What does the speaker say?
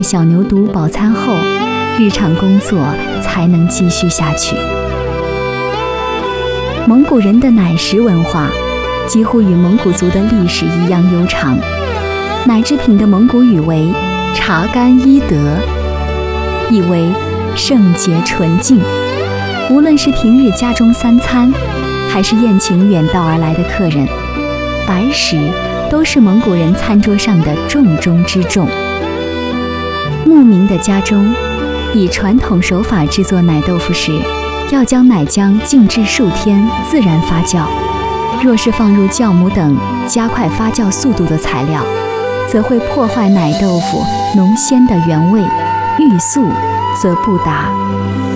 小牛犊饱餐后，日常工作才能继续下去。蒙古人的奶食文化几乎与蒙古族的历史一样悠长。奶制品的蒙古语为查干伊德，意为圣洁纯净。无论是平日家中三餐，还是宴请远道而来的客人，白食都是蒙古人餐桌上的重中之重。牧民的家中，以传统手法制作奶豆腐时，要将奶浆静置数天，自然发酵。若是放入酵母等加快发酵速度的材料，则会破坏奶豆腐浓鲜的原味，欲速则不达。